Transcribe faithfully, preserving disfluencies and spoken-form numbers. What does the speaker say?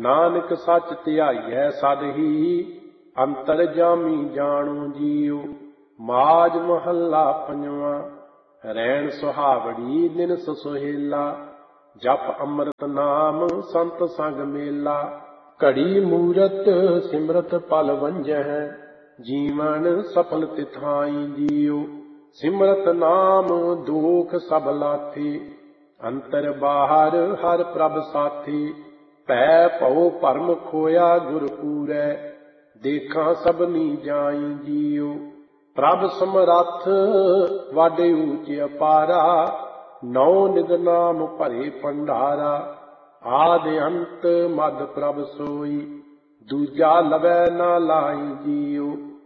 ਨਾਨਕ ਸੱਚ ਧਿਆਈਐ ਸਦ ਹੀ, ਅੰਤਰ ਜਾਮੀ ਜਾਣੂ ਜੀਉ। ਮਾਝ ਮਹੱਲਾ ਪੰਜਵਾਂ। ਰੈਣ ਸੁਹਾਵੜੀ ਦਿਨਸ ਸੁਹੇਲਾ, ਜਪ ਅੰਮ੍ਰਿਤ ਨਾਮ ਸੰਤ ਸੰਗ ਮੇਲਾ। ਘੜੀ ਮੂਰਤ ਸਿਮਰਤ ਪਲ ਵੰਝਹਿ, ਜੀਵਨ ਸਫਲ ਤਿਥਾਈ ਜੀਉ। ਸਿਮਰਤ ਨਾਮ ਦੁਖ ਸਭ ਲਾਥੀ, ਅੰਤਰ ਬਾਹਰ ਹਰ ਪ੍ਰਭ ਸਾਥੀ। ਭੈ ਭਉ ਭਰਮ ਖੋਇਆ ਗੁਰ ਪੂਰੈ, ਦੇਖਾਂ ਸਭਨੀ ਜਾਈ ਜੀਉ। ਪ੍ਰਭ ਸਮਰੱਥ ਵਾਡੇ ਊਚ ਅਪਾਰਾ, ਨੌ ਨਿਧ ਨਾਮ ਭਰੇ ਭੰਡਾਰਾ। ਆਦਿ ਅੰਤ ਮਧ ਪ੍ਰਭ ਸੋਈ, ਦੂਜਾ ਲਵੈ ਨਾ ਲਾਈ ਜੀਉ।